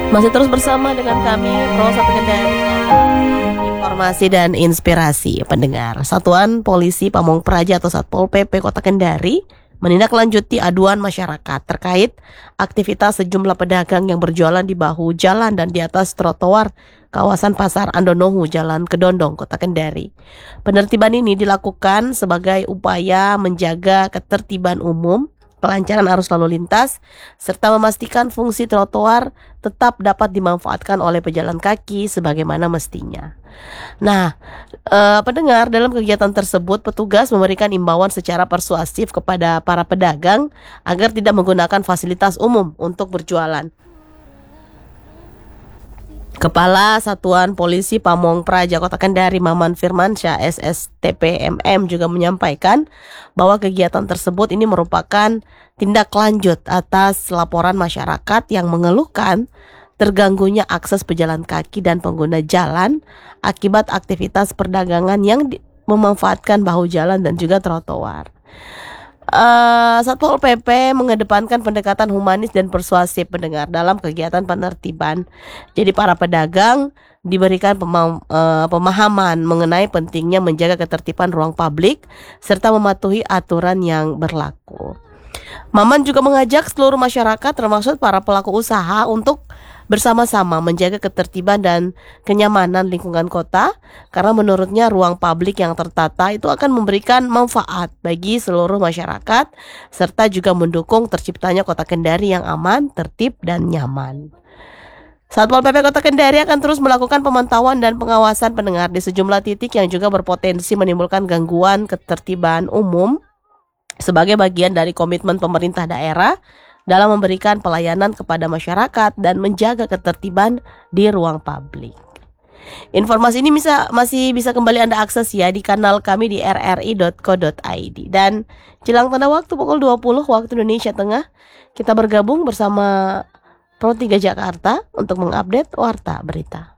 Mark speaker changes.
Speaker 1: Masih terus bersama dengan kami Pro Satu Kendari, informasi dan inspirasi pendengar. Satuan Polisi Pamong Praja atau Satpol PP Kota Kendari menindaklanjuti aduan masyarakat terkait aktivitas sejumlah pedagang yang berjualan di bahu jalan dan di atas trotoar kawasan Pasar Andonohu, Jalan Kedondong, Kota Kendari. Penertiban ini dilakukan sebagai upaya menjaga ketertiban umum, kelancaran arus lalu lintas, serta memastikan fungsi trotoar tetap dapat dimanfaatkan oleh pejalan kaki sebagaimana mestinya. Nah, pendengar, dalam kegiatan tersebut petugas memberikan imbauan secara persuasif kepada para pedagang agar tidak menggunakan fasilitas umum untuk berjualan. Kepala Satuan Polisi Pamong Praja Kota Kendari Maman Firmansyah SSTPMM juga menyampaikan bahwa kegiatan tersebut ini merupakan tindak lanjut atas laporan masyarakat yang mengeluhkan terganggunya akses pejalan kaki dan pengguna jalan akibat aktivitas perdagangan yang memanfaatkan bahu jalan dan juga trotoar. Satpol PP mengedepankan pendekatan humanis dan persuasif pendengar dalam kegiatan penertiban. Jadi para pedagang diberikan pemahaman mengenai pentingnya menjaga ketertiban ruang publik serta mematuhi aturan yang berlaku. Maman juga mengajak seluruh masyarakat termasuk para pelaku usaha untuk bersama-sama menjaga ketertiban dan kenyamanan lingkungan kota, karena menurutnya ruang publik yang tertata itu akan memberikan manfaat bagi seluruh masyarakat serta juga mendukung terciptanya Kota Kendari yang aman, tertib, dan nyaman. Satpol PP Kota Kendari akan terus melakukan pemantauan dan pengawasan pendengar di sejumlah titik yang juga berpotensi menimbulkan gangguan ketertiban umum sebagai bagian dari komitmen pemerintah daerah dalam memberikan pelayanan kepada masyarakat dan menjaga ketertiban di ruang publik. Informasi ini masih bisa kembali Anda akses ya di kanal kami di rri.co.id. Dan jelang tanda waktu pukul 20 waktu Indonesia Tengah, kita bergabung bersama Pro 3 Jakarta untuk mengupdate warta berita.